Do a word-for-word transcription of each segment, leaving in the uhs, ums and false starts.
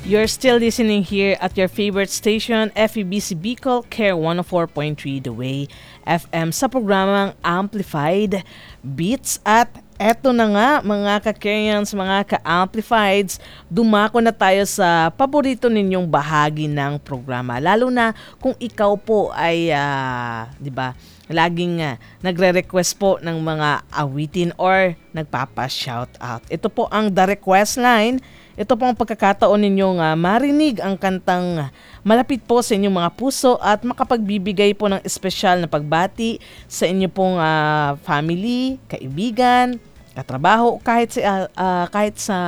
You're still listening here at your favorite station, F E B C Bicol, Care one oh four point three The Way F M sa programang Amplified Beats. At eto na nga mga ka-Careans, mga ka-Amplifieds, dumako na tayo sa paborito ninyong bahagi ng programa. Lalo na kung ikaw po ay, uh, di ba, laging uh, nagre-request po ng mga awitin or nagpapa-shout out. Ito po ang The Request Line. Ito po ang pagkakataon ninyong uh, marinig ang kantang malapit po sa inyong mga puso at makapagbibigay po ng espesyal na pagbati sa inyo pong uh, family, kaibigan, katrabaho, kahit sa, uh, uh, kahit sa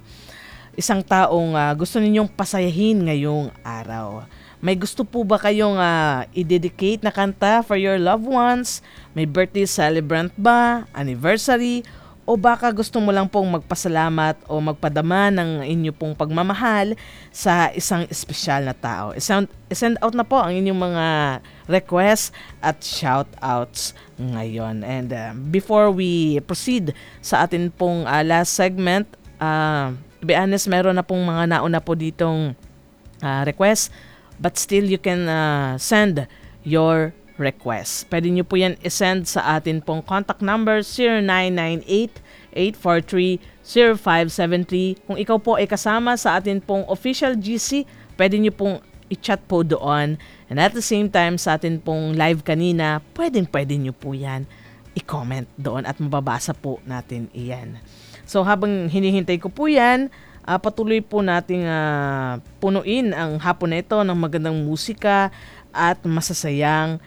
isang taong uh, gusto ninyong pasayahin ngayong araw. May gusto po ba kayong uh, i-dedicate na kanta for your loved ones? May birthday celebrant ba? Anniversary? O baka gusto mo lang pong magpasalamat o magpadama ng inyo pong pagmamahal sa isang espesyal na tao? I-send, i-send out na po ang inyong mga requests at shoutouts ngayon. And uh, before we proceed sa atin pong uh, last segment, uh, to be honest, meron na pong mga nauna po ditong uh, request, but still you can uh, send your request. Pwede nyo po yan isend sa atin pong contact number zero nine nine eight, eight four three, zero five seven three. Kung ikaw po ay kasama sa atin pong official G C, pwede nyo pong i-chat po doon. And at the same time, sa atin pong live kanina, pwedeng pwede nyo po yan i-comment doon at mababasa po natin iyan. So habang hinihintay ko po yan, uh, patuloy po nating uh, punuin ang hapon na ito ng magandang musika at masasayang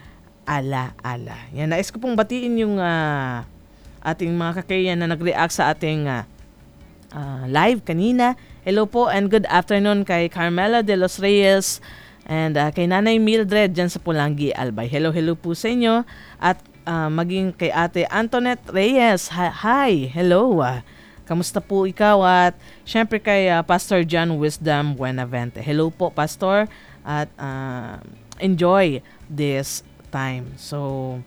ala-ala. Yan, nais ko pong batiin yung uh, ating mga kakaiyan na nag-react sa ating uh, uh, live kanina. Hello po and good afternoon kay Carmela de los Reyes and uh, kay Nanay Mildred dyan sa Pulangi, Albay. Hello, hello po sa inyo. At uh, maging kay Ate Antoinette Reyes. Hi, hi hello. Uh, kamusta po ikaw? At syempre kay uh, Pastor John Wisdom Buenavente. Hello po, Pastor. At uh, enjoy this time. So,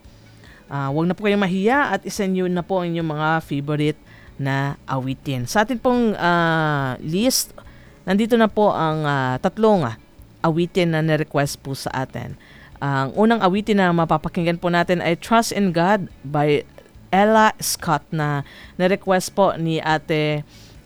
uh, wag na po kayong mahiya at isend nyo na po ang inyong mga favorite na awitin. Sa atin pong uh, list, nandito na po ang uh, tatlong uh, awitin na na-request po sa atin. Ang uh, unang awitin na mapapakinggan po natin ay Trust in God by Ella Scott na na-request po ni Ate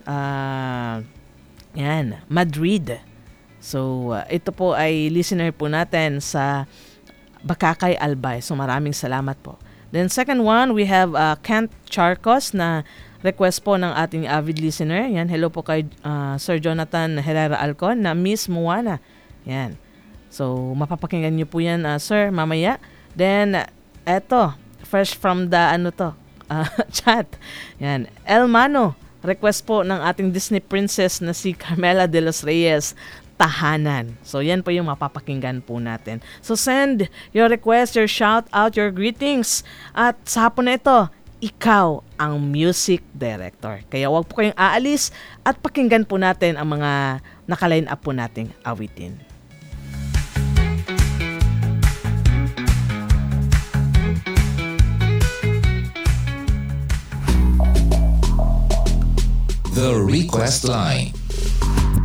uh, yan, Madrid. So, uh, ito po ay listener po natin sa Bakakay, Albay. So maraming salamat po. Then second one, we have uh, Kent Charcos na request po ng ating avid listener. Yan, hello po kay uh, Sir Jonathan Herrera Alcon na Miss Moana. Yan. So mapapakinggan niyo po yan, uh, sir, mamaya. Then uh, eto, fresh from the ano to, uh, chat. Yan, El Mano, request po ng ating Disney princess na si Carmela de los Reyes, Tahanan. So yan po yung mapapakinggan po natin. So send your request, your shout out, your greetings. At sa hapon na ito, ikaw ang music director. Kaya wag po kayong aalis at pakinggan po natin ang mga nakaline up po nating awitin. The Request Line.